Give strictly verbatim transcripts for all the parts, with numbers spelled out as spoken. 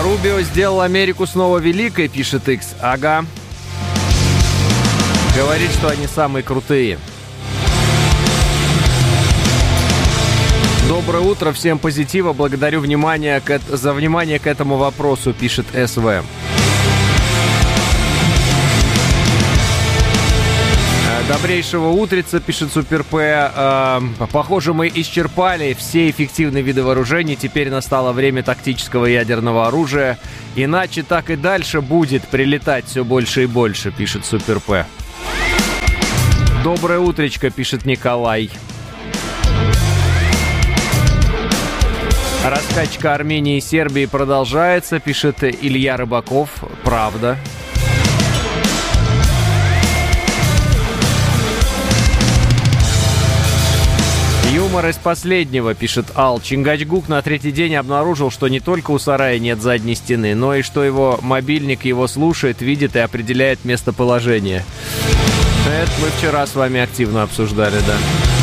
Рубио сделал Америку снова великой, пишет Икс. Ага. Говорит, что они самые крутые. Доброе утро, всем позитива. Благодарю внимание к, за внимание к этому вопросу, пишет СВ. Добрейшего утреца, пишет Супер П. Э, похоже, мы исчерпали все эффективные виды вооружений. Теперь настало время тактического ядерного оружия. Иначе так и дальше будет прилетать все больше и больше, пишет Супер П. Доброе утречко, пишет Николай. Раскачка Армении и Сербии продолжается, пишет Илья Рыбаков. Правда. Юмор из последнего, пишет Ал. Чингачгук на третий день обнаружил, что не только у сарая нет задней стены, но и что его мобильник его слушает, видит и определяет местоположение. Это мы вчера с вами активно обсуждали, да.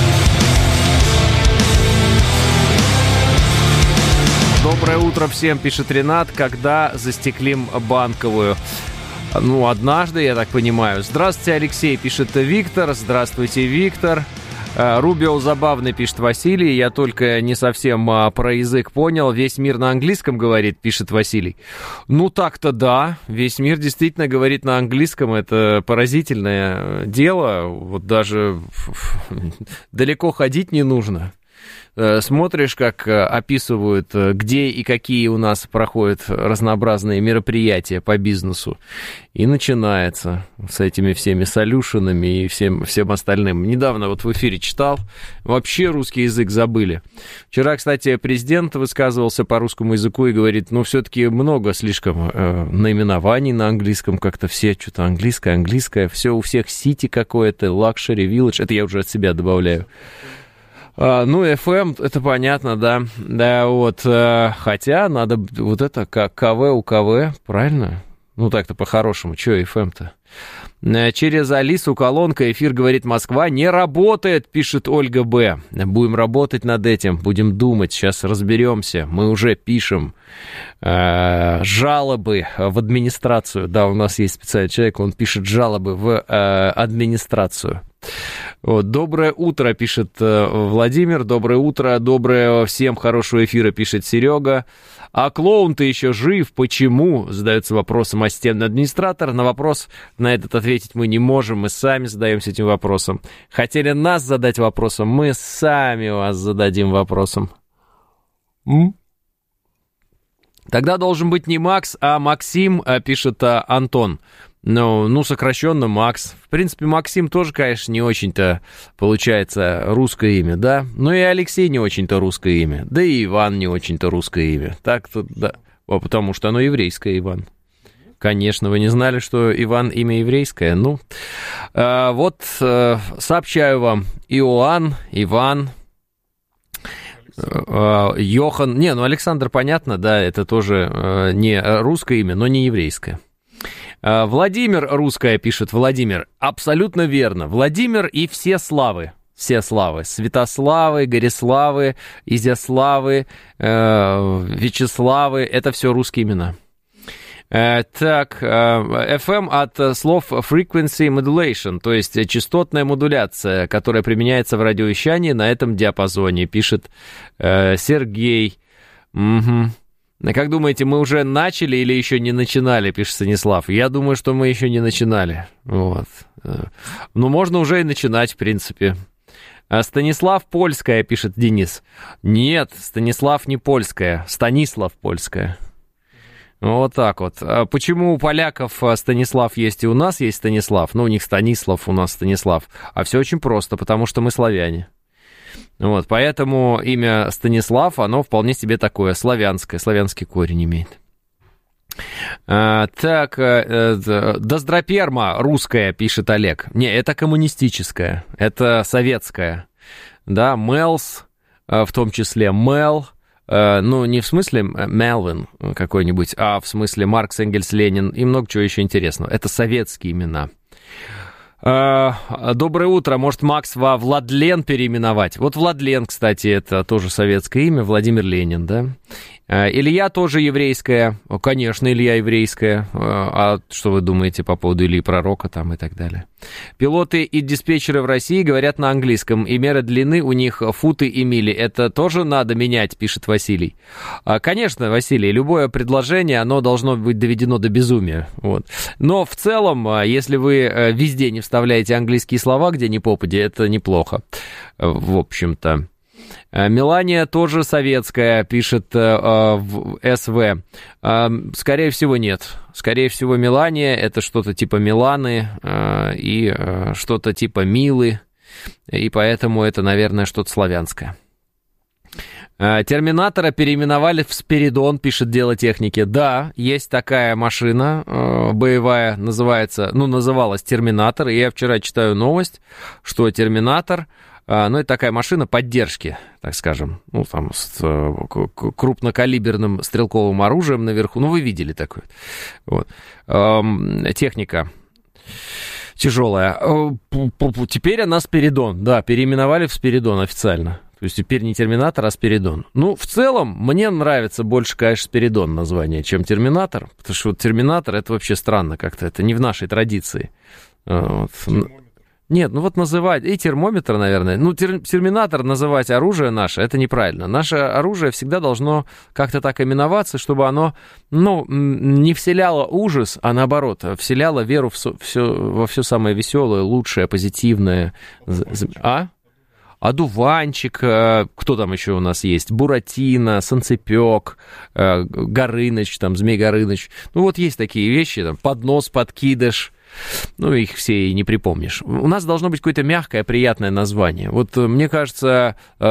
Доброе утро всем, пишет Ренат. Когда застеклим Банковую? Ну, однажды, я так понимаю. Здравствуйте, Алексей, пишет Виктор. Здравствуйте, Виктор. Рубио забавный, пишет Василий. Я только не совсем а, про язык понял. Весь мир на английском говорит, пишет Василий. Ну, так-то да. Весь мир действительно говорит на английском. Это поразительное дело. Вот даже далеко ходить не нужно. Смотришь, как описывают, где и какие у нас проходят разнообразные мероприятия по бизнесу, и начинается с этими всеми солюшенами и всем, всем остальным. Недавно вот в эфире читал, вообще русский язык забыли. Вчера, кстати, президент высказывался по русскому языку и говорит, ну, все-таки много слишком э, наименований на английском, как-то все что-то английское, английское, все у всех сити какое-то, лакшери, вилледж, это я уже от себя добавляю. А, ну, эф эм, это понятно, да. Да, вот. А, хотя надо вот это КВ у КВ, правильно? Ну, так-то по-хорошему. Чё эф эм-то? Через Алису колонка эфир говорит Москва не работает, пишет Ольга Б. Будем работать над этим, будем думать, сейчас разберемся. Мы уже пишем э, жалобы в администрацию. Да, у нас есть специальный человек, он пишет жалобы в э, администрацию. Вот. Доброе утро, пишет э, Владимир. Доброе утро, доброе всем хорошего эфира, пишет Серега. А клоун-то еще жив, почему? Задается вопросом ассистент администратора. На вопрос на этот ответить мы не можем, мы сами задаемся этим вопросом. Хотели нас задать вопросом, мы сами вас зададим вопросом. М? Тогда должен быть не Макс, а Максим, пишет а, Антон. Ну, ну, сокращенно Макс. В принципе, Максим тоже, конечно, не очень-то получается русское имя, да? Ну и Алексей не очень-то русское имя. Да и Иван не очень-то русское имя. Так-то, да. Потому что оно еврейское, Иван. Конечно, вы не знали, что Иван имя еврейское? Ну, э, вот э, сообщаю вам. Иоанн, Иван, э, Йохан. Не, ну Александр, понятно, да, это тоже э, не русское имя, но не еврейское. Владимир русская, пишет Владимир. Абсолютно верно. Владимир и все славы. Все славы. Святославы, Гориславы, Изяславы, э, Вячеславы. Это все русские имена. Э, так, э, эф эм от слов frequency modulation, то есть частотная модуляция, которая применяется в радиовещании на этом диапазоне, пишет э, Сергей. Угу. Как думаете, мы уже начали или еще не начинали, пишет Станислав? Я думаю, что мы еще не начинали. Вот. Ну, можно уже и начинать, в принципе. Станислав польская, пишет Денис. Нет, Станислав не польская, Станислав польская. Вот так вот. Почему у поляков Станислав есть и у нас есть Станислав? Ну, у них Станислав, у нас Станислав. А все очень просто, потому что мы славяне. Вот, поэтому имя Станислав, оно вполне себе такое, славянское, славянский корень имеет. А, так, Доздроперма русская, пишет Олег. Не, это коммунистическая, это советская. Да, Мелс, в том числе Мел, ну, не в смысле Мелвин какой-нибудь, а в смысле Маркс, Энгельс, Ленин и много чего еще интересного. Это советские имена. Доброе утро. Может, Макс во Владлен переименовать? Вот Владлен, кстати, это тоже советское имя. Владимир Ленин, да? Илья тоже еврейская. Конечно, Илья еврейская. А что вы думаете по поводу Ильи Пророка там и так далее? Пилоты и диспетчеры в России говорят на английском, и мера длины у них футы и мили. Это тоже надо менять, пишет Василий. Конечно, Василий, любое предложение, оно должно быть доведено до безумия. Вот. Но в целом, если вы везде не вставляете английские слова, где ни попади, это неплохо. В общем-то. Мелания тоже советская, пишет э, в СВ. Э, скорее всего, нет. Скорее всего, Мелания — это что-то типа Миланы э, и э, что-то типа Милы, и поэтому это, наверное, что-то славянское. Э, Терминатора переименовали в Спиридон, пишет Дело техники. Да, есть такая машина э, боевая, называется, ну, называлась Терминатор, и я вчера читаю новость, что Терминатор... Ну, это такая машина поддержки, так скажем, ну, там, с крупнокалиберным стрелковым оружием наверху. Ну, вы видели такое. Вот. Техника тяжелая. Теперь она Спиридон. Да, переименовали в Спиридон официально. То есть теперь не Терминатор, а Спиридон. Ну, в целом, мне нравится больше, конечно, Спиридон название, чем Терминатор. Потому что вот Терминатор — это вообще странно как-то. Это не в нашей традиции. Вот. Нет, ну вот называть, и термометр, наверное, ну, тер, терминатор называть оружие наше, это неправильно. Наше оружие всегда должно как-то так именоваться, чтобы оно, ну, не вселяло ужас, а наоборот, вселяло веру в все, во все самое веселое, лучшее, позитивное. А? Одуванчик, кто там еще у нас есть? Буратино, Санцепёк, Горыныч, там, Змей Горыныч. Ну, вот есть такие вещи, там, поднос, подкидыш. Ну, их все и не припомнишь. У нас должно быть какое-то мягкое, приятное название. Вот, мне кажется,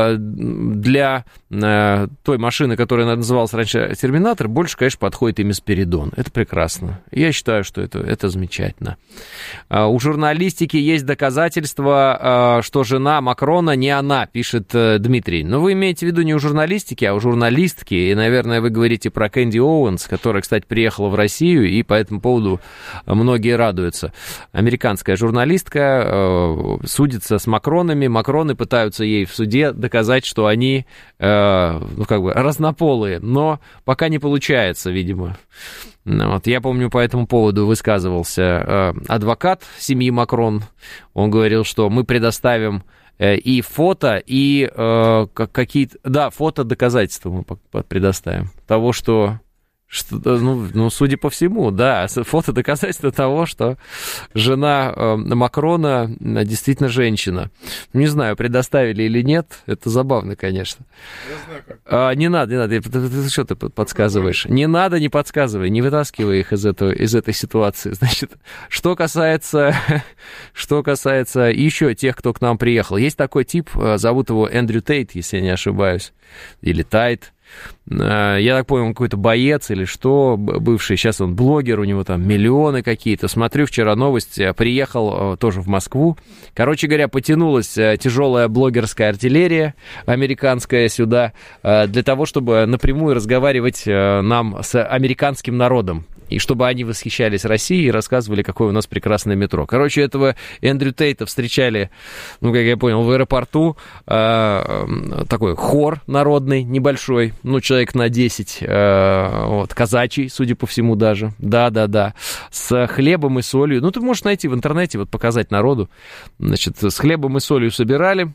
для той машины, которая называлась раньше Терминатор, больше, конечно, подходит имя Спиридон. Это прекрасно. Я считаю, что это, это замечательно. У журналистики есть доказательства, что жена Макрона не она, пишет Дмитрий. Но вы имеете в виду не у журналистики, а у журналистки. И, наверное, вы говорите про Кэнди Оуэнс, которая, кстати, приехала в Россию, и по этому поводу многие радуются. Американская журналистка э, судится с Макронами. Макроны пытаются ей в суде доказать, что они, э, ну, как бы, разнополые, но пока не получается, видимо. Вот, я помню, по этому поводу высказывался э, адвокат семьи Макрон. Он говорил, что мы предоставим э, и фото, и э, какие-то... Да, фото доказательства мы предоставим того, что... Что, ну, ну, судя по всему, да, фото доказательство того, что жена э, Макрона действительно женщина. Не знаю, предоставили или нет, это забавно, конечно. Я знаю, как. А, не надо, не надо, ты, ты, ты что ты подсказываешь? Не надо, не подсказывай, не вытаскивай их из, этого, из этой ситуации. Значит, что касается, что касается еще тех, кто к нам приехал. Есть такой тип, зовут его Эндрю Тейт, если я не ошибаюсь, или Тайт. Я так понял, он какой-то боец или что, бывший, сейчас он блогер, у него там миллионы какие-то. Смотрю, вчера новость, приехал тоже в Москву. Короче говоря, потянулась тяжелая блогерская артиллерия американская сюда для того, чтобы напрямую разговаривать нам с американским народом. И чтобы они восхищались Россией и рассказывали, какое у нас прекрасное метро. Короче, этого Эндрю Тейта встречали, ну, как я понял, в аэропорту. Э, такой хор народный, небольшой, ну, человек на десять, э, вот, казачий, судя по всему даже. Да-да-да. С хлебом и солью. Ну, ты можешь найти в интернете, вот, показать народу. Значит, с хлебом и солью собирали.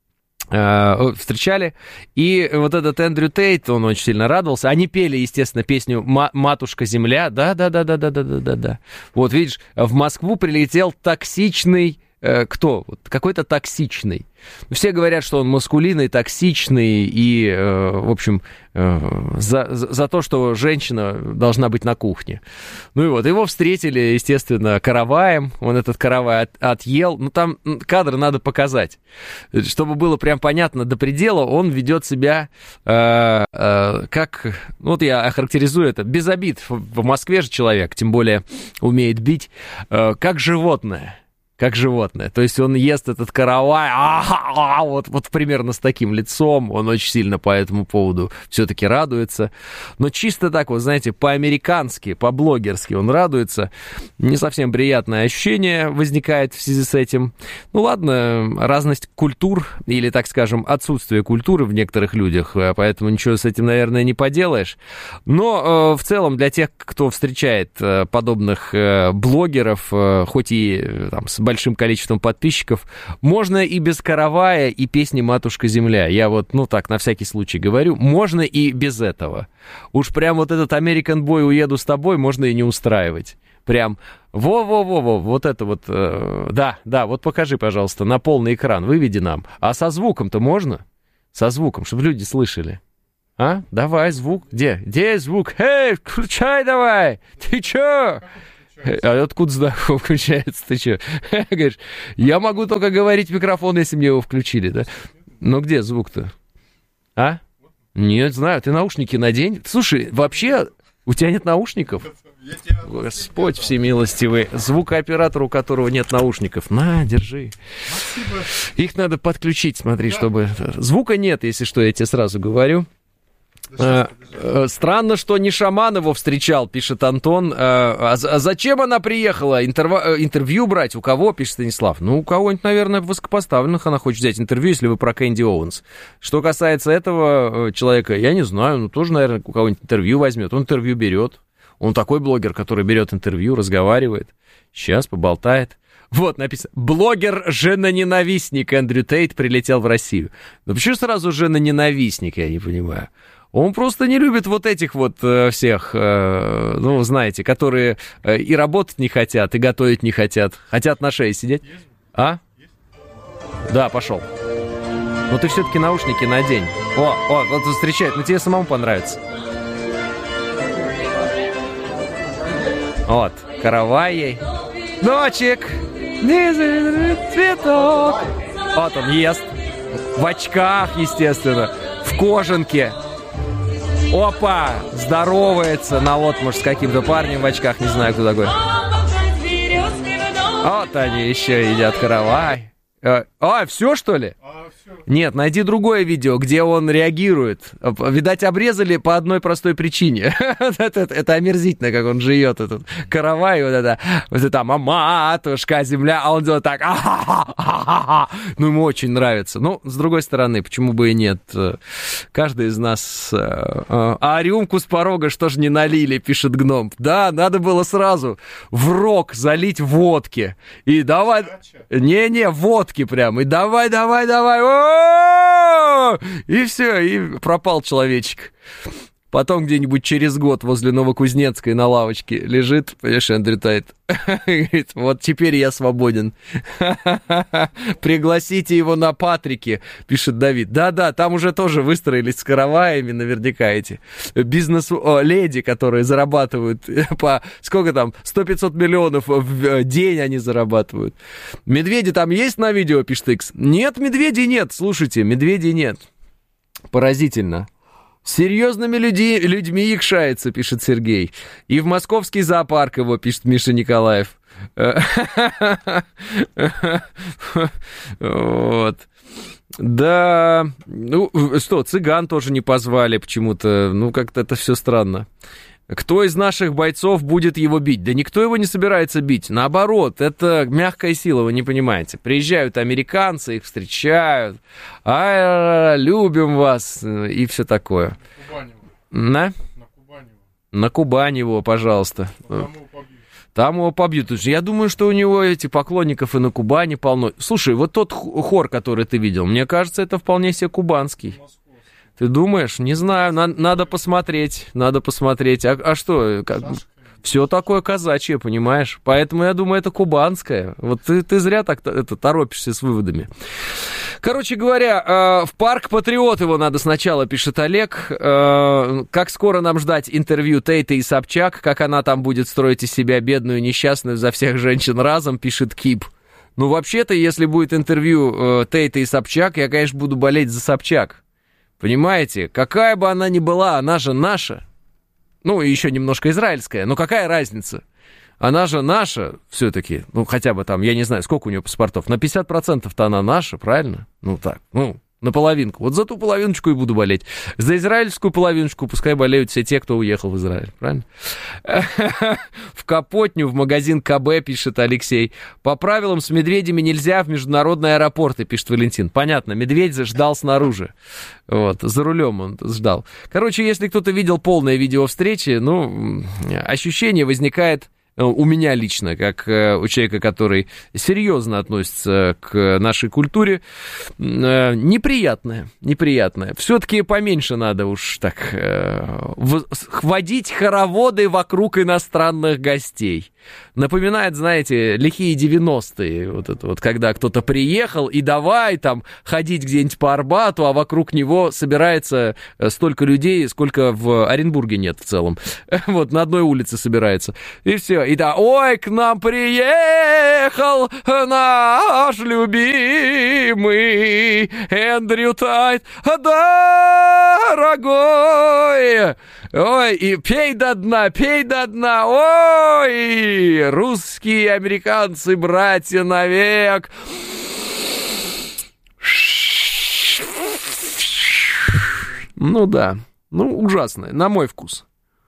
Встречали, и вот этот Эндрю Тейт, он очень сильно радовался. Они пели, естественно, песню «Матушка Земля». Да-да-да-да-да-да-да-да. Вот, видишь, в Москву прилетел токсичный... Кто? Какой-то токсичный. Все говорят, что он маскулинный, токсичный и, в общем, за, за то, что женщина должна быть на кухне. Ну и вот, его встретили, естественно, караваем. Он этот каравай от, отъел. Ну, там кадры надо показать. Чтобы было прям понятно до предела, он ведет себя э, э, как... Вот я охарактеризую это. Без обид. В Москве же человек, тем более, умеет бить. Э, как животное. как животное. То есть он ест этот каравай, а-а-а, вот, вот примерно с таким лицом, он очень сильно по этому поводу все-таки радуется. Но чисто так вот, знаете, по-американски, по-блогерски он радуется. Не совсем приятное ощущение возникает в связи с этим. Ну ладно, разность культур, или, так скажем, отсутствие культуры в некоторых людях, поэтому ничего с этим, наверное, не поделаешь. Но э, в целом для тех, кто встречает э, подобных э, блогеров, э, хоть и э, там, с большим количеством подписчиков, можно и без каравая, и песни «Матушка Земля». Я вот, ну так, на всякий случай говорю, можно и без этого. Уж прям вот этот American Boy «Уеду с тобой» можно и не устраивать. Прям во-во-во-во, вот это вот, э, да, да, вот покажи, пожалуйста, на полный экран, выведи нам. А со звуком-то можно? Со звуком, чтобы люди слышали. А? Давай, звук. Где? Где звук? Эй, включай давай! Ты чё? А откуда знаю, включается? Ты что? Говоришь, я могу только говорить в микрофон, если мне его включили, да? Ну где звук-то? А? Нет, знаю, ты наушники надень. Слушай, вообще, у тебя нет наушников? Господь всемилостивый. Звукооператор, у которого нет наушников. На, держи. Спасибо. Их надо подключить, смотри, да. Чтобы... Звука нет, если что, я тебе сразу говорю. А, странно, что не шаман его встречал, пишет Антон. А, а зачем она приехала? Интерва... Интервью брать? У кого, пишет Станислав? Ну, у кого-нибудь, наверное, высокопоставленных она хочет взять интервью, если вы про Кэнди Оуэнс. Что касается этого человека, я не знаю, ну, тоже, наверное, у кого-нибудь интервью возьмет. Он интервью берет. Он такой блогер, который берет интервью, разговаривает. Сейчас поболтает. Вот, написано, блогер-женоненавистник Эндрю Тейт прилетел в Россию. Ну, почему сразу женоненавистник, я не понимаю. Он просто не любит вот этих вот э, всех, э, ну, знаете, которые э, и работать не хотят, и готовить не хотят. Хотят на шее сидеть. А? Да, пошел. Но ты все-таки наушники надень. О, о, вот встречает, ну тебе самому понравится. Вот, каравай ей. Ночек, цветок. Вот он ест. В очках, естественно. В кожанке. Опа! Здоровается наотмашь с каким-то парнем в очках. Не знаю, кто такой. Вот они еще едят каравай. А, все, что ли? А, все. Нет, найди другое видео, где он реагирует. Видать, обрезали по одной простой причине. это, это омерзительно, как он жует этот каравай. Вот это, вот это матушка земля, а он делает так. Ну, ему очень нравится. Ну, с другой стороны, почему бы и нет? Каждый из нас... А рюмку с порога что ж не налили, пишет гном. Да, надо было сразу в рог залить водки. И давай... Не-не, водки прям. И давай, давай, давай. О-о-о! И все, и пропал человечек. Потом где-нибудь через год возле Новокузнецкой на лавочке лежит, понимаешь, Эндрю Тейт. Говорит, вот теперь я свободен. Пригласите его на Патрики, пишет Давид. Да-да, там уже тоже выстроились с караваями наверняка эти бизнес-леди, которые зарабатывают по, сколько там, сто-пятьсот миллионов в день они зарабатывают. Медведи там есть на видео, пишет Икс? Нет, медведей нет, слушайте, медведей нет. Поразительно. Серьезными люди, людьми якшается, пишет Сергей. И в московский зоопарк его, пишет Миша Николаев. Вот. Да, ну что, цыган тоже не позвали почему-то. Ну, как-то это все странно. Кто из наших бойцов будет его бить? Да никто его не собирается бить. Наоборот, это мягкая сила, вы не понимаете. Приезжают американцы, их встречают. А, любим вас. И все такое. На? На Кубань его. На Кубань его, пожалуйста. Там его побьют. Там его побьют. Я думаю, что у него эти поклонников и на Кубани полно. Слушай, вот тот хор, который ты видел, мне кажется, это вполне себе кубанский. Ты думаешь? Не знаю, на, надо посмотреть, надо посмотреть. А, а что, как, все такое казачье, понимаешь? Поэтому я думаю, это кубанское. Вот ты, ты зря так это, торопишься с выводами. Короче говоря, э, в парк Патриот его надо сначала, пишет Олег. Э, как скоро нам ждать интервью Тейта и Собчак? Как она там будет строить из себя бедную, несчастную за всех женщин разом, пишет Кип. Ну, вообще-то, если будет интервью э, Тейта и Собчак, я, конечно, буду болеть за Собчак. Понимаете, какая бы она ни была, она же наша. Ну, и еще немножко израильская, но какая разница? Она же наша все-таки, ну, хотя бы там, я не знаю, сколько у нее паспортов, на пятьдесят процентов-то она наша, правильно? Ну, так, ну, на половинку. Вот за ту половиночку и буду болеть. За израильскую половиночку пускай болеют все те, кто уехал в Израиль, правильно? В Капотню, в магазин КБ, пишет Алексей. По правилам с медведями нельзя в международные аэропорты, пишет Валентин. Понятно, медведь ждал снаружи. Вот, за рулем он ждал. Короче, если кто-то видел полное видео встречи, ну, ощущение возникает... У меня лично, как у человека, который серьезно относится к нашей культуре, неприятное, неприятное. Все-таки поменьше надо уж так водить хороводы вокруг иностранных гостей. Напоминает, знаете, лихие девяностые, вот это вот, когда кто-то приехал и давай там ходить где-нибудь по Арбату, а вокруг него собирается столько людей, сколько в Оренбурге нет в целом. Вот, на одной улице собирается. И все. И да, ой, к нам приехал наш любимый Эндрю Тайт, дорогой. Ой, и пей до дна, пей до дна, ой, русские, американцы, братья навек. Ну да, ну ужасно, на мой вкус.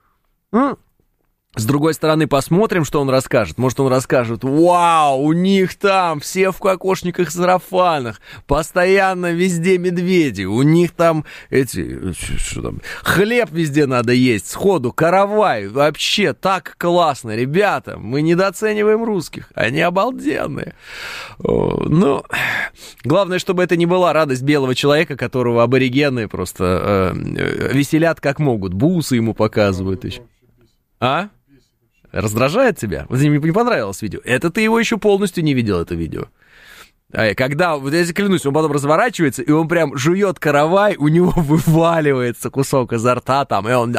С другой стороны, посмотрим, что он расскажет. Может, он расскажет: вау, у них там все в кокошниках, сарафанах, постоянно везде медведи, у них там эти, что там, хлеб везде надо есть, сходу, каравай, вообще так классно, ребята, мы недооцениваем русских, они обалденные. Ну, главное, чтобы это не была радость белого человека, которого аборигены просто э, веселят как могут, бусы ему показывают еще. А? Раздражает тебя? Вот мне не понравилось видео. Это ты его еще полностью не видел, это видео. А когда, вот я клянусь, он потом разворачивается, и он прям жует каравай, у него вываливается кусок изо рта там, и он...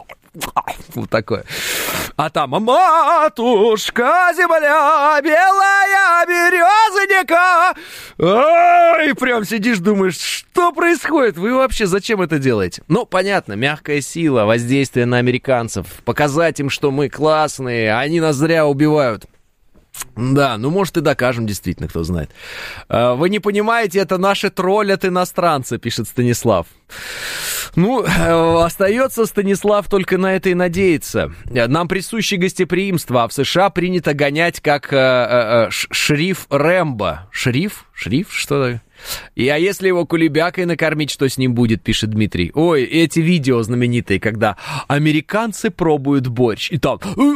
Вот такое. А там: матушка земля, белая березонька. Ой, прям сидишь, думаешь, что происходит? Вы вообще зачем это делаете? Ну, понятно, мягкая сила, воздействие на американцев, показать им, что мы классные, они нас зря убивают. Да, ну, может, и докажем, действительно, кто знает. Вы не понимаете, это наши троллят иностранцы, пишет Станислав. Ну, остается, Станислав, только на это и надеяться. Нам присуще гостеприимство, а в США принято гонять как э, э, шриф Рэмбо. Шриф? Шриф? Что такое? И а если его кулебякой накормить, что с ним будет, пишет Дмитрий. Ой, эти видео знаменитые, когда американцы пробуют борщ. И там,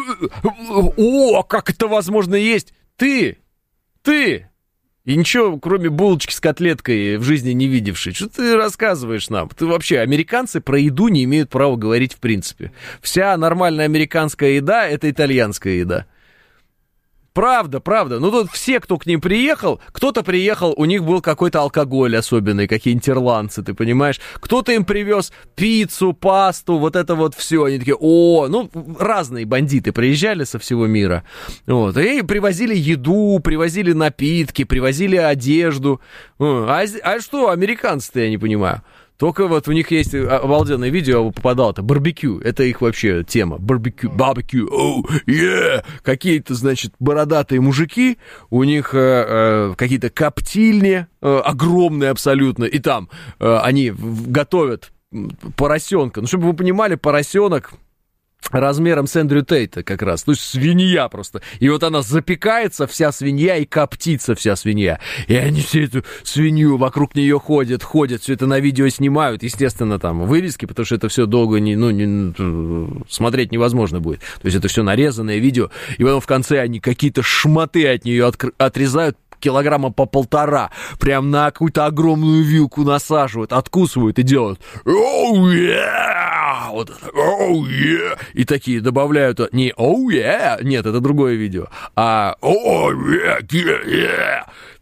о, как это возможно есть? Ты, ты... И ничего, кроме булочки с котлеткой, в жизни не видевший. Что ты рассказываешь нам? Ты вообще, американцы про еду не имеют права говорить в принципе. Вся нормальная американская еда — это итальянская еда. Правда, правда. Ну, тут все, кто к ним приехал, кто-то приехал, у них был какой-то алкоголь особенный, какие-нибудь ирландцы, ты понимаешь? Кто-то им привез пиццу, пасту, вот это вот все. Они такие: о, ну, разные бандиты приезжали со всего мира. Вот, и привозили еду, привозили напитки, привозили одежду. А, а что, американцы-то, я не понимаю. Только вот у них есть обалденное видео, попадало-то, барбекю, это их вообще тема, барбекю, барбекю, оу, yeah! Какие-то, значит, бородатые мужики, у них э, э, какие-то коптильни, э, огромные абсолютно, и там э, они готовят поросенка, ну, чтобы вы понимали, поросенок размером с Эндрю Тейта как раз, то есть свинья просто, и вот она запекается, вся свинья, и коптится вся свинья, и они все эту свинью вокруг нее ходят, ходят, все это на видео снимают, естественно, там вырезки, потому что это все долго не, ну, не, смотреть невозможно будет, то есть это все нарезанное видео, и потом в конце они какие-то шмоты от нее откр- отрезают, килограмма по полтора, прям на какую-то огромную вилку насаживают, откусывают и делают «Оу, yeah!» Вот это «Оу, yeah!» И такие добавляют не «Оу, yeah!» Нет, это другое видео, а «Оу, yeah, yeah, yeah!» И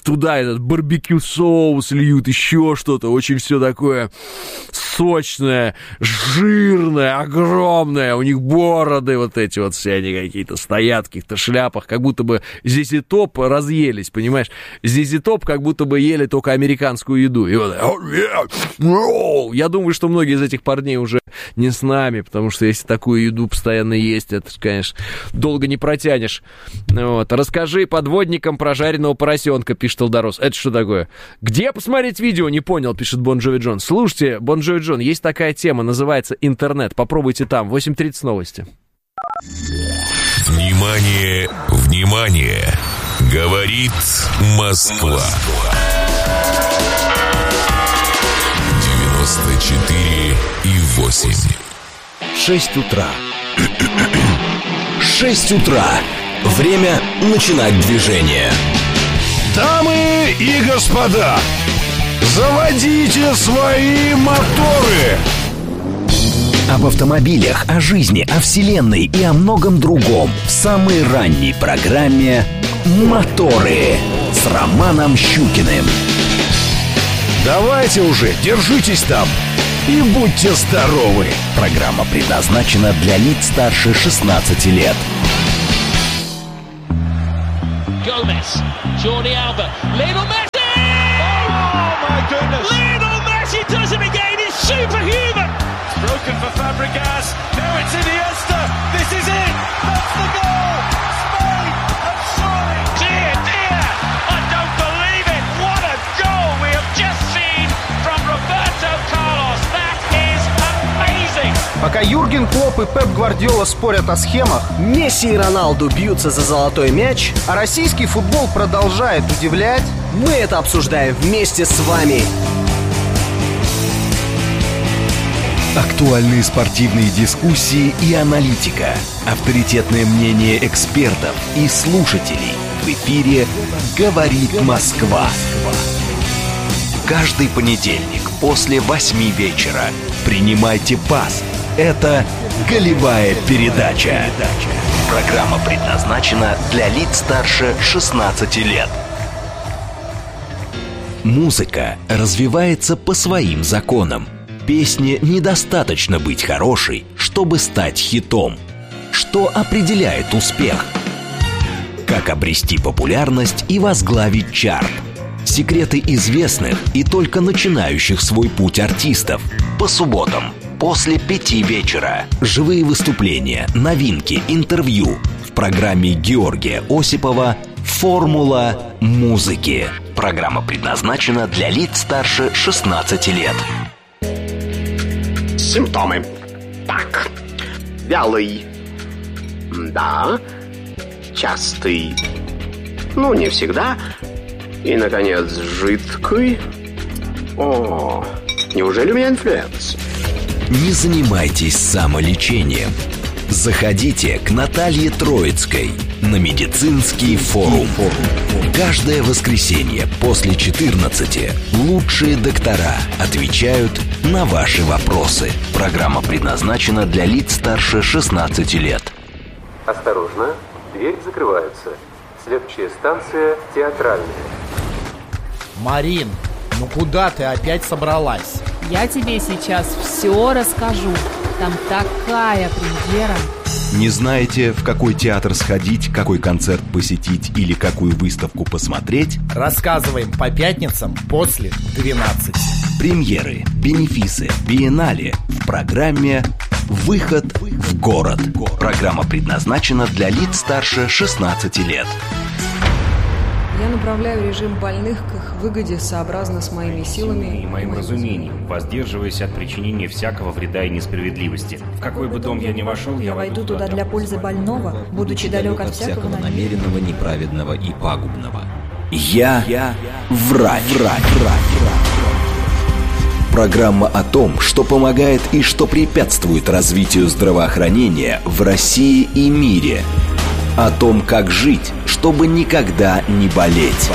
туда этот барбекю-соус льют, еще что-то, очень все такое сочное, жирное, огромное, у них бороды вот эти вот все, они какие-то стоят в каких-то шляпах, как будто бы Зэ Зэ Топ разъелись, понимаешь? Зэ Зэ Топ как будто бы ели только американскую еду. И вот, я думаю, что многие из этих парней уже не с нами, потому что если такую еду постоянно есть, это, конечно, долго не протянешь. Вот. Расскажи подводникам про жареного поросенка, пишет Элдорос. Это что такое? Где посмотреть видео? Не понял, пишет Бон Джови Джон. Слушайте, Бон Джови Джон, есть такая тема, называется интернет. Попробуйте там. восемь тридцать новости. Внимание, внимание! Говорит Москва. девяносто четыре и восемь. шесть утра. шесть утра. Время начинать движение. Дамы и господа, заводите свои моторы. Об автомобилях, о жизни, о вселенной и о многом другом в самой ранней программе «Моторы» с Романом Щукиным. Давайте уже, держитесь там и будьте здоровы. Программа предназначена для лиц старше шестнадцати лет. Gomez, Jordi Alba, Lionel Messi! Oh my goodness! Lionel Messi does it again, he's superhuman! It's broken for Fabregas, now it's Iniesta, this is it! That's the goal! Spain have soaring! Dear, dear! I don't believe it! What a goal we have just seen from Roberto Carlos! That is amazing! Пока Юрген Клопп и Пеп Гвардиола спорят о схемах, Месси и Роналду бьются за золотой мяч, а российский футбол продолжает удивлять, мы это обсуждаем вместе с вами. Актуальные спортивные дискуссии и аналитика. Авторитетное мнение экспертов и слушателей. В эфире «Говорит Москва». Каждый понедельник после восьми вечера принимайте пас. Это «Голевая передача». Программа предназначена для лиц старше шестнадцати лет. Музыка развивается по своим законам. Песне недостаточно быть хорошей, чтобы стать хитом. Что определяет успех? Как обрести популярность и возглавить чарт? Секреты известных и только начинающих свой путь артистов. По субботам после пяти вечера. Живые выступления, новинки, интервью. В программе Георгия Осипова «Формула музыки». Программа предназначена для лиц старше шестнадцати лет. Симптомы. Так. Вялый. Да. Частый. Ну, не всегда. И, наконец, жидкий. О, неужели у меня инфлюенс? Не занимайтесь самолечением. Заходите к Наталье Троицкой на медицинский форум. Каждое воскресенье после четырнадцати лучшие доктора отвечают на ваши вопросы. Программа предназначена для лиц старше шестнадцати лет. Осторожно, дверь закрывается. Следующая станция Театральная. Марин, ну куда ты опять собралась? Я тебе сейчас все расскажу. Там такая премьера. Не знаете, в какой театр сходить, какой концерт посетить или какую выставку посмотреть? Рассказываем по пятницам после двенадцати. Премьеры, бенефисы, биеннале в программе «Выход в город». Программа предназначена для лиц старше шестнадцати лет. Я направляю режим больных к их выгоде сообразно с моими силами и моим разумением, воздерживаясь от причинения всякого вреда и несправедливости. В какой бы дом я ни вошел, я, я войду туда для пользы больного, будучи далек от всякого намеренного, неправедного и пагубного. Я, я врач. врач, врач. Программа о том, что помогает и что препятствует развитию здравоохранения в России и мире. О том, как жить, чтобы никогда не болеть.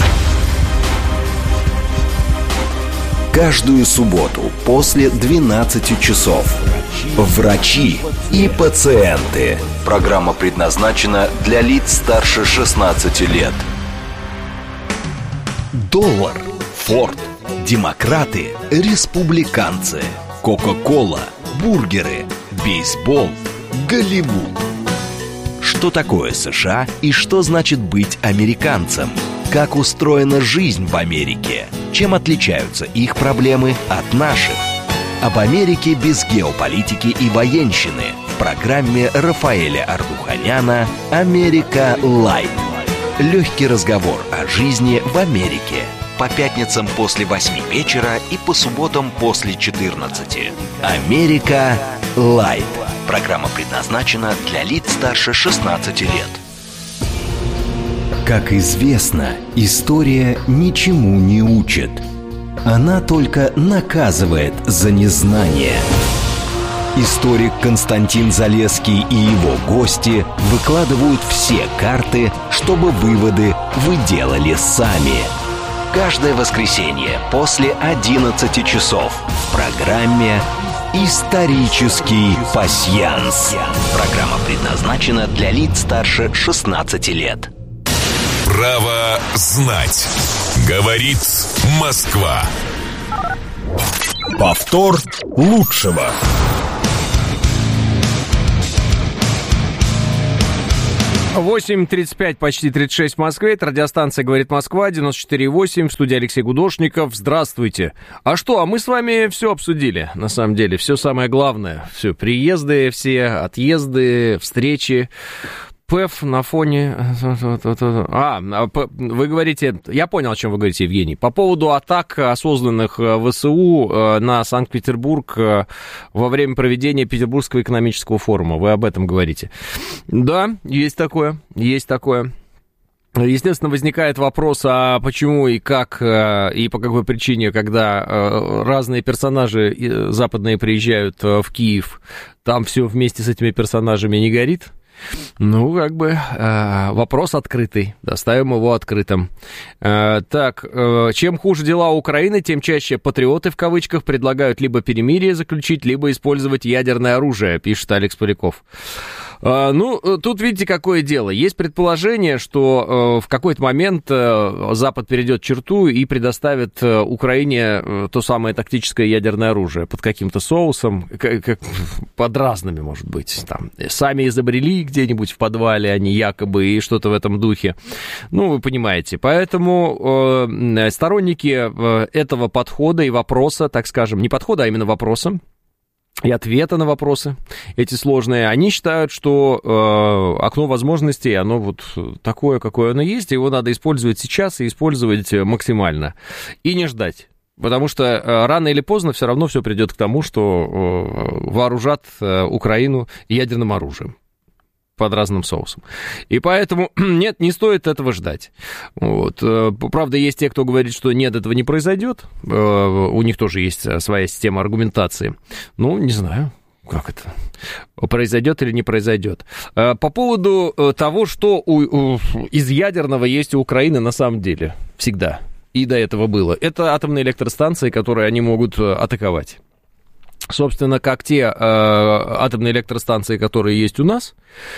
Каждую субботу после двенадцати часов. Врачи и пациенты. Программа предназначена для лиц старше шестнадцати лет. Доллар, Форд, демократы, республиканцы, Кока-кола, бургеры, бейсбол, Голливуд. Что такое США и что значит быть американцем? Как устроена жизнь в Америке? Чем отличаются их проблемы от наших? Об Америке без геополитики и военщины в программе Рафаэля Ардуханяна «Америка Лайт». Легкий разговор о жизни в Америке. По пятницам после восьми вечера и по субботам после четырнадцати. «Америка Лайт». Программа предназначена для лиц старше шестнадцати лет. Как известно, история ничему не учит. Она только наказывает за незнание. Историк Константин Залесский и его гости выкладывают все карты, чтобы выводы вы делали сами. Каждое воскресенье после одиннадцати часов в программе «Исторический пасьянс». Программа предназначена для лиц старше шестнадцати лет. Право знать. Говорит Москва. Повтор лучшего. восемь тридцать пять, почти тридцать шесть в Москве. Это радиостанция «Говорит Москва», девяносто четыре восемь. В студии Алексей Гудошников. Здравствуйте. А что, а мы с вами все обсудили, на самом деле. Все самое главное. Все, приезды все, отъезды, встречи. ПЭФ на фоне... А, вы говорите... Я понял, о чем вы говорите, Евгений. По поводу атак осознанных ВСУ на Санкт-Петербург во время проведения Петербургского экономического форума. Вы об этом говорите. Да, есть такое, есть такое. Естественно, возникает вопрос, а почему и как, и по какой причине, когда разные персонажи западные приезжают в Киев, там все вместе с этими персонажами не горит? Ну, как бы э, вопрос открытый, оставим его открытым. Э, так, э, чем хуже дела у Украины, тем чаще патриоты, в кавычках, предлагают либо перемирие заключить, либо использовать ядерное оружие, пишет Алекс Поляков. Э, ну, тут видите, какое дело. Есть предположение, что э, в какой-то момент э, Запад перейдет черту и предоставит э, Украине э, то самое тактическое ядерное оружие под каким-то соусом, как, как, под разными, может быть, там, сами изобрели где-нибудь в подвале, они якобы, и что-то в этом духе. Ну, вы понимаете. Поэтому э, сторонники э, этого подхода и вопроса, так скажем, не подхода, а именно вопроса, и ответа на вопросы эти сложные, они считают, что э, окно возможностей, оно вот такое, какое оно есть, его надо использовать сейчас и использовать максимально. И не ждать. Потому что э, рано или поздно все равно все придет к тому, что э, вооружат э, Украину ядерным оружием под разным соусом. И поэтому, нет, не стоит этого ждать. Вот. Правда, есть те, кто говорит, что нет, этого не произойдет. У них тоже есть своя система аргументации. Ну, не знаю, как это произойдет или не произойдет. По поводу того, что у, у, из ядерного есть у Украины на самом деле всегда. И до этого было. Это атомные электростанции, которые они могут атаковать. Собственно, как те э, атомные электростанции, которые есть у нас,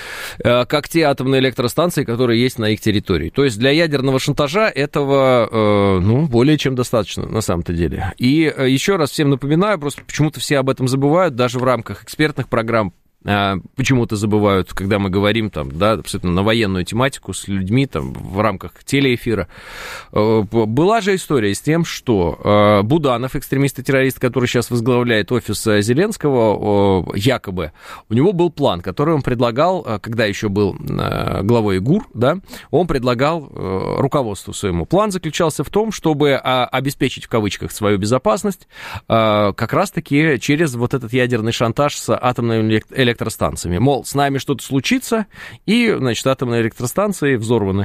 э, как те атомные электростанции, которые есть на их территории. То есть для ядерного шантажа этого, э, ну, более чем достаточно, на самом-то деле. И э, еще раз всем напоминаю, просто почему-то все об этом забывают, даже в рамках экспертных программ, почему-то забывают, когда мы говорим там, да, абсолютно на военную тематику с людьми там, в рамках телеэфира. Была же история с тем, что Буданов, экстремист и террорист, который сейчас возглавляет офис Зеленского, якобы, у него был план, который он предлагал, когда еще был главой ГУР, да, он предлагал руководству своему. План заключался в том, чтобы обеспечить, в кавычках, свою безопасность как раз-таки через вот этот ядерный шантаж с атомными электростанциями. электростанциями. Мол, с нами что-то случится, и, значит, атомные электростанции взорваны.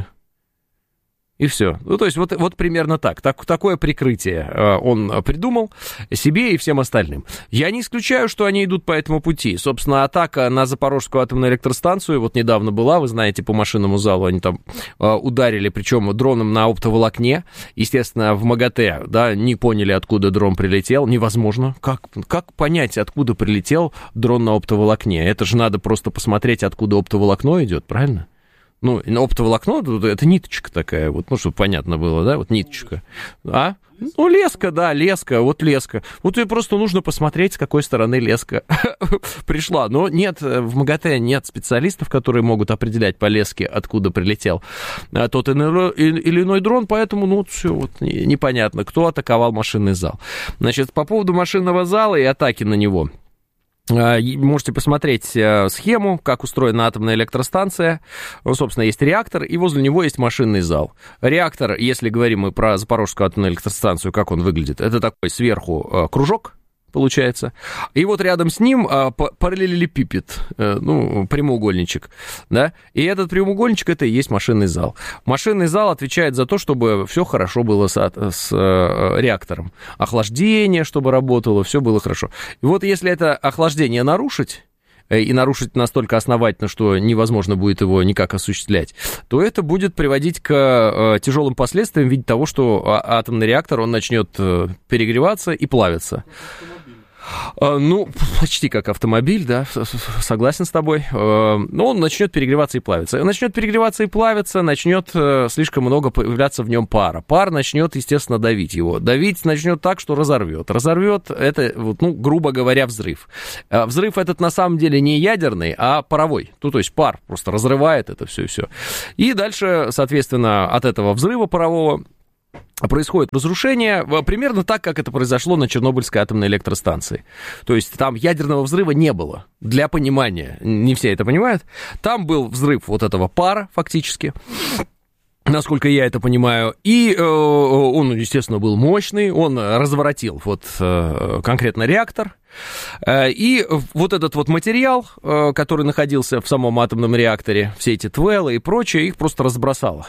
И все. Ну, то есть, вот, вот примерно так. так. Такое прикрытие он придумал себе и всем остальным. Я не исключаю, что они идут по этому пути. Собственно, атака на Запорожскую атомную электростанцию вот недавно была, вы знаете, по машинному залу они там ударили, причем дроном на оптоволокне. Естественно, в МАГАТЭ, да, не поняли, откуда дрон прилетел. Невозможно. Как, как понять, откуда прилетел дрон на оптоволокне? Это же надо просто посмотреть, откуда оптоволокно идет, правильно? Ну, оптоволокно, это ниточка такая, вот, ну, чтобы понятно было, да, вот ниточка. А? Ну, леска, да, леска, вот леска. Вот тебе просто нужно посмотреть, с какой стороны леска пришла. Но нет, в МАГАТЭ нет специалистов, которые могут определять по леске, откуда прилетел тот или иной дрон, поэтому, ну, все вот непонятно, кто атаковал машинный зал. Значит, по поводу машинного зала и атаки на него. Можете посмотреть схему, как устроена атомная электростанция. Ну, собственно, есть реактор, и возле него есть машинный зал. Реактор, если говорим мы про Запорожскую атомную электростанцию, как он выглядит, это такой сверху кружок, получается. И вот рядом с ним а, параллелепипед, а, ну, прямоугольничек, да, и этот прямоугольничек — это и есть машинный зал. Машинный зал отвечает за то, чтобы все хорошо было с, с а, реактором. Охлаждение, чтобы работало, все было хорошо. И вот если это охлаждение нарушить, и нарушить настолько основательно, что невозможно будет его никак осуществлять, то это будет приводить к тяжелым последствиям в виде того, что атомный реактор, он начнет перегреваться и плавиться. Ну, почти как автомобиль, да, согласен с тобой. Но он начнет перегреваться и плавиться. Начнет перегреваться и плавиться, начнет слишком много появляться в нем пара. Пар начнет, естественно, давить его. Давить начнет так, что разорвет. Разорвет — это, ну, грубо говоря, взрыв. Взрыв этот на самом деле не ядерный, а паровой. Ну, то есть пар просто разрывает это все и все. И дальше, соответственно, от этого взрыва парового происходит разрушение примерно так, как это произошло на Чернобыльской атомной электростанции. То есть там ядерного взрыва не было. Для понимания, не все это понимают, там был взрыв вот этого пара фактически, насколько я это понимаю, и э, он, естественно, был мощный, он разворотил вот э, конкретно реактор, э, и вот этот вот материал, э, который находился в самом атомном реакторе, все эти твеллы и прочее, их просто разбросало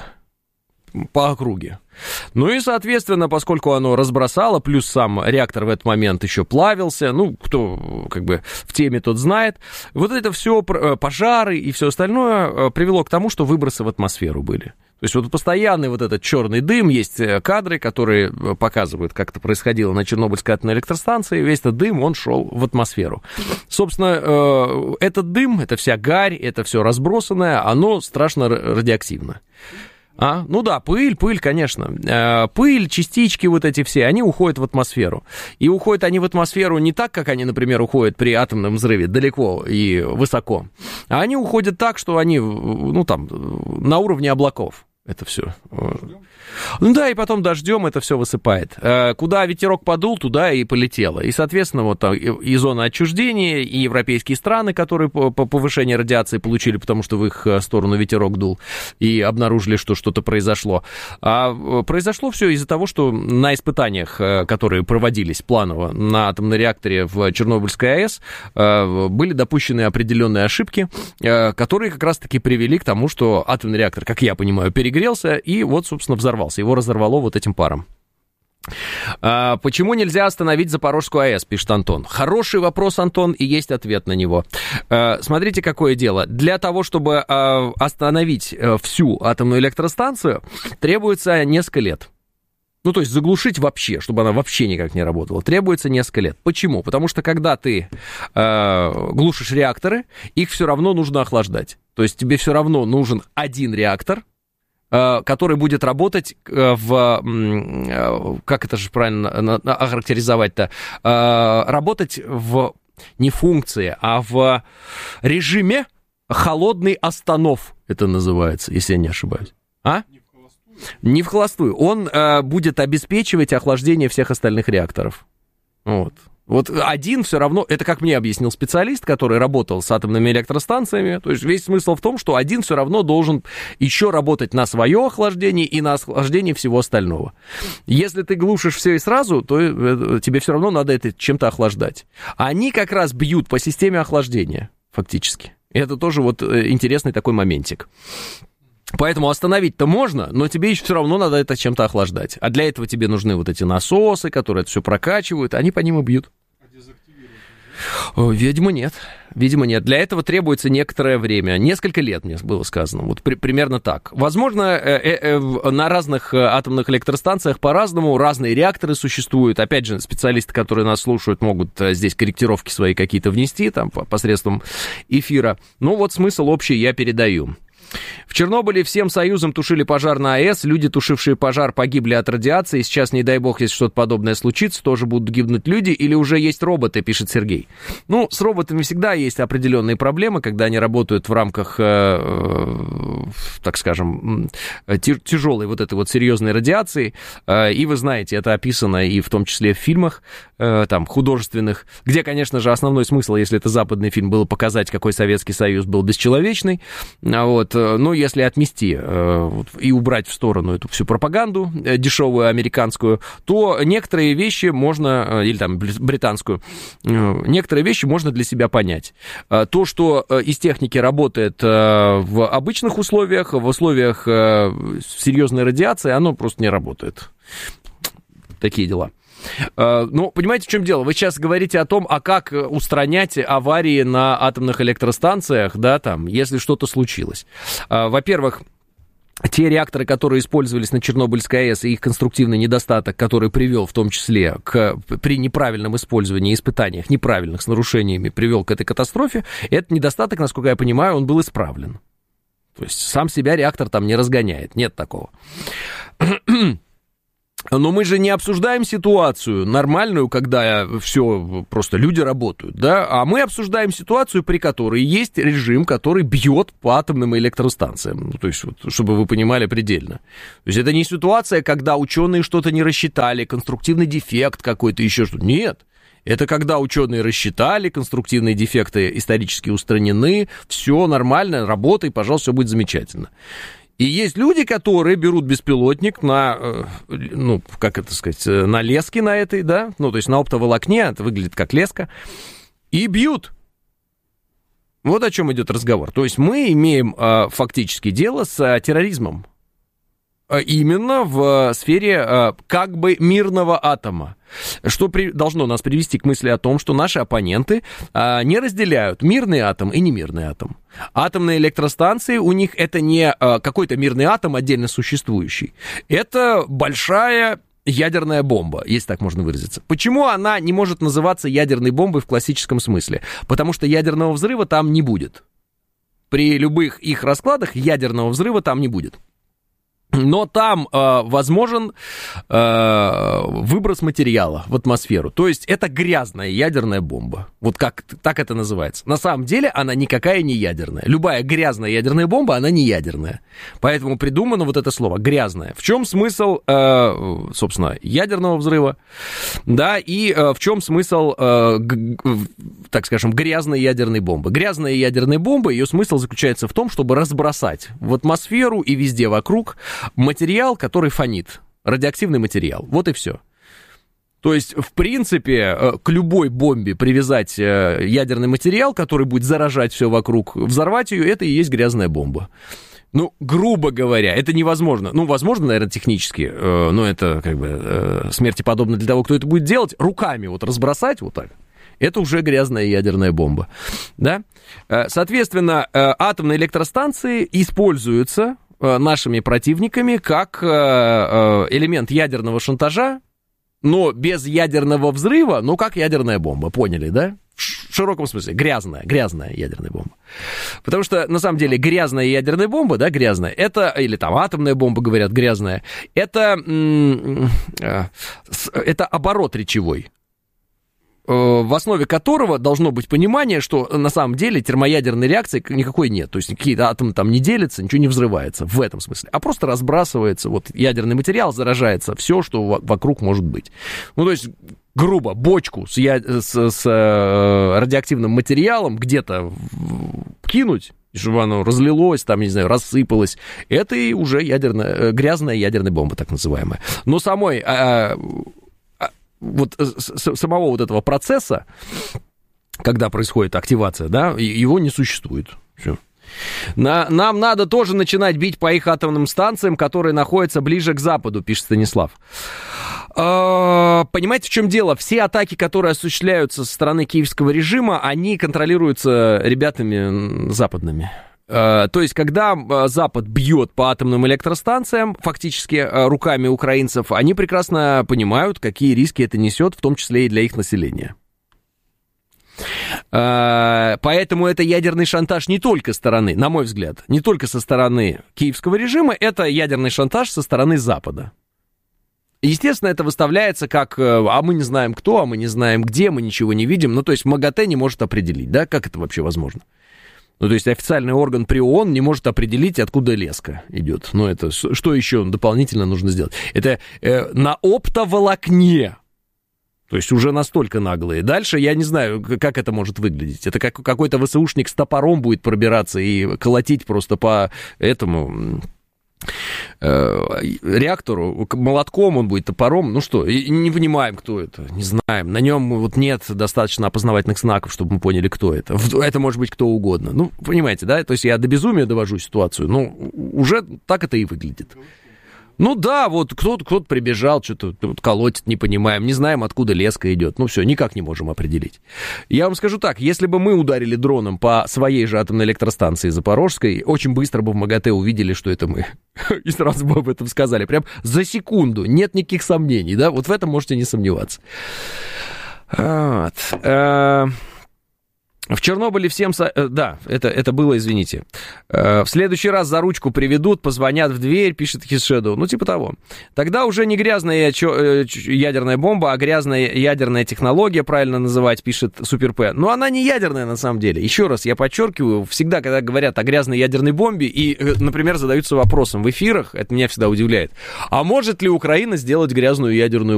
по округе. Ну и, соответственно, поскольку оно разбросало, плюс сам реактор в этот момент еще плавился, ну, кто как бы в теме, тот знает, вот это все, пожары и все остальное привело к тому, что выбросы в атмосферу были. То есть вот постоянный вот этот черный дым, есть кадры, которые показывают, как это происходило на Чернобыльской атомной электростанции, весь этот дым, он шел в атмосферу. Собственно, этот дым, это вся гарь, это все разбросанное, оно страшно радиоактивно. А? Ну да, пыль, пыль, конечно. Пыль, частички вот эти все, они уходят в атмосферу. И уходят они в атмосферу не так, как они, например, уходят при атомном взрыве, далеко и высоко. А они уходят так, что они, ну там, на уровне облаков. Это все. Ну да, и потом дождем это все высыпает. Куда ветерок подул, туда и полетело. И, соответственно, вот и зона отчуждения, и европейские страны, которые по повышению радиации получили, потому что в их сторону ветерок дул, и обнаружили, что что-то произошло. А произошло все из-за того, что на испытаниях, которые проводились планово на атомном реакторе в Чернобыльской АЭС, были допущены определенные ошибки, которые как раз-таки привели к тому, что атомный реактор, как я понимаю, перегрелся, и вот, собственно, взорвался. Его разорвало вот этим паром. А, почему нельзя остановить Запорожскую АЭС, пишет Антон. Хороший вопрос, Антон, и есть ответ на него. А, смотрите, какое дело. Для того, чтобы а, остановить а, всю атомную электростанцию, требуется несколько лет. Ну, то есть заглушить вообще, чтобы она вообще никак не работала, требуется несколько лет. Почему? Потому что когда ты э, глушишь реакторы, их все равно нужно охлаждать. То есть тебе все равно нужен один реактор, который будет работать в... Как это же правильно охарактеризовать-то? Работать в... Не функции, а в режиме холодный останов, это называется, если я не ошибаюсь. А? Не в холостую. Он будет обеспечивать охлаждение всех остальных реакторов. Вот. Вот один все равно, это как мне объяснил специалист, который работал с атомными электростанциями, то есть весь смысл в том, что один все равно должен еще работать на свое охлаждение и на охлаждение всего остального. Если ты глушишь все и сразу, то тебе все равно надо это чем-то охлаждать. Они как раз бьют по системе охлаждения, фактически. И это тоже вот интересный такой моментик. Поэтому остановить-то можно, но тебе еще все равно надо это чем-то охлаждать. А для этого тебе нужны вот эти насосы, которые это все прокачивают, они по ним и бьют. Видимо, нет. Видимо, нет. Для этого требуется некоторое время. Несколько лет, мне было сказано. Вот при, примерно так. Возможно, э, э, э, на разных атомных электростанциях по-разному разные реакторы существуют. Опять же, специалисты, которые нас слушают, могут здесь корректировки свои какие-то внести там, посредством эфира. Ну вот смысл общий я передаю. В Чернобыле всем союзом тушили пожар на АЭС. Люди, тушившие пожар, погибли от радиации. Сейчас, не дай бог, если что-то подобное случится, тоже будут гибнуть люди. Или уже есть роботы, пишет Сергей. Ну, с роботами всегда есть определенные проблемы, когда они работают в рамках, э, э, так скажем, тяжелой вот этой вот серьезной радиации. Э, и вы знаете, это описано и в том числе в фильмах, э, там, художественных, где, конечно же, основной смысл, если это западный фильм, было показать, какой Советский Союз был бесчеловечный. Вот. Но если отмести э, вот, и убрать в сторону эту всю пропаганду э, дешевую американскую, то некоторые вещи можно, э, или там британскую, э, некоторые вещи можно для себя понять. Э, то, что э, из техники работает э, в обычных условиях, в условиях э, серьезной радиации, оно просто не работает. Такие дела. Ну, понимаете, в чем дело? Вы сейчас говорите о том, а как устранять аварии на атомных электростанциях, да, там, если что-то случилось. Во-первых, те реакторы, которые использовались на Чернобыльской АЭС, и их конструктивный недостаток, который привел в том числе к, при неправильном использовании, испытаниях неправильных, с нарушениями, привел к этой катастрофе, этот недостаток, насколько я понимаю, он был исправлен. То есть сам себя реактор там не разгоняет, нет такого. Но мы же не обсуждаем ситуацию нормальную, когда все, просто люди работают, да, а мы обсуждаем ситуацию, при которой есть режим, который бьет по атомным электростанциям, то есть, вот, чтобы вы понимали предельно. То есть это не ситуация, когда ученые что-то не рассчитали, конструктивный дефект какой-то, еще что-то. Нет. Это когда ученые рассчитали, конструктивные дефекты исторически устранены, все нормально, работай, пожалуйста, все будет замечательно. И есть люди, которые берут беспилотник на, ну, как это сказать, на леске на этой, да, ну, то есть на оптоволокне, это выглядит как леска, и бьют. Вот о чем идет разговор. То есть мы имеем а, фактически дело с а, терроризмом. А, именно в а, сфере а, как бы мирного атома. Что при, должно нас привести к мысли о том, что наши оппоненты а, не разделяют мирный атом и немирный атом. Атомные электростанции у них это не а, какой-то мирный атом отдельно существующий. Это большая ядерная бомба, если так можно выразиться. Почему она не может называться ядерной бомбой в классическом смысле? Потому что ядерного взрыва там не будет. При любых их раскладах ядерного взрыва там не будет. Но там э, возможен э, выброс материала в атмосферу. То есть это грязная ядерная бомба. Вот как так это называется. На самом деле она никакая не ядерная. Любая грязная ядерная бомба, она не ядерная. Поэтому придумано вот это слово «грязная». В чем смысл, э, собственно, ядерного взрыва? Да, и э, в чем смысл, э, г, так скажем, грязной ядерной бомбы? Грязная ядерная бомба, ее смысл заключается в том, чтобы разбросать в атмосферу и везде вокруг материал, который фонит, радиоактивный материал. Вот и все. То есть, в принципе, к любой бомбе привязать ядерный материал, который будет заражать все вокруг, взорвать ее, это и есть грязная бомба. Ну, грубо говоря, это невозможно. Ну, возможно, наверное, технически, э, но это как бы э, смерти подобно для того, кто это будет делать. Руками вот разбросать вот так. Это уже грязная ядерная бомба. Да? Соответственно, атомные электростанции используются нашими противниками как элемент ядерного шантажа, но без ядерного взрыва, но как ядерная бомба, поняли, да? В широком смысле, грязная, грязная ядерная бомба. Потому что, на самом деле, грязная ядерная бомба, да, грязная, это, или там атомная бомба, говорят, грязная, это, это оборот речевой, в основе которого должно быть понимание, что на самом деле термоядерной реакции никакой нет. То есть какие-то атомы там не делятся, ничего не взрывается в этом смысле. А просто разбрасывается вот ядерный материал, заражается все, что вокруг может быть. Ну, то есть, грубо, бочку с, я... с, с радиоактивным материалом где-то кинуть, чтобы оно разлилось, там, не знаю, рассыпалось. Это и уже ядерная, грязная ядерная бомба, так называемая. Но самой... вот с, самого вот этого процесса, когда происходит активация, да, его не существует. Все. На, нам надо тоже начинать бить по их атомным станциям, которые находятся ближе к западу, пишет Станислав. А, понимаете, в чем дело? Все атаки, которые осуществляются со стороны киевского режима, они контролируются ребятами западными. То есть, когда Запад бьет по атомным электростанциям, фактически руками украинцев, они прекрасно понимают, какие риски это несет, в том числе и для их населения. Поэтому это ядерный шантаж не только стороны, на мой взгляд, не только со стороны киевского режима, это ядерный шантаж со стороны Запада. Естественно, это выставляется как, а мы не знаем кто, а мы не знаем где, мы ничего не видим. Ну, то есть МАГАТЭ не может определить, да, как это вообще возможно? Ну, то есть официальный орган при ООН не может определить, откуда леска идет. Ну, это что еще дополнительно нужно сделать? Это э, на оптоволокне. То есть уже настолько наглые. Дальше я не знаю, как это может выглядеть. Это как какой-то ВСУшник с топором будет пробираться и колотить просто по этому... реактору, молотком он будет, топором, ну что, не понимаем, кто это, не знаем, на нем вот нет достаточно опознавательных знаков, чтобы мы поняли, кто это, это может быть кто угодно, ну, понимаете, да, то есть я до безумия довожу ситуацию, ну, уже так это и выглядит. Ну да, вот кто-то, кто-то прибежал, что-то вот колотит, не понимаем, не знаем, откуда леска идет. Ну все, никак не можем определить. Я вам скажу так, если бы мы ударили дроном по своей же атомной электростанции Запорожской, очень быстро бы в МАГАТЭ увидели, что это мы. И сразу бы об этом сказали. Прям за секунду, нет никаких сомнений, да? Вот в этом можете не сомневаться. Вот. В Чернобыле всем... Со... Да, это, это было, извините. В следующий раз за ручку приведут, позвонят в дверь, пишет Хисшедоу. Ну, типа того. Тогда уже не грязная ядерная бомба, а грязная ядерная технология, правильно называть, пишет Супер П. Но она не ядерная на самом деле. Еще раз я подчеркиваю, всегда, когда говорят о грязной ядерной бомбе и, например, задаются вопросом в эфирах, это меня всегда удивляет. А может ли Украина сделать грязную ядерную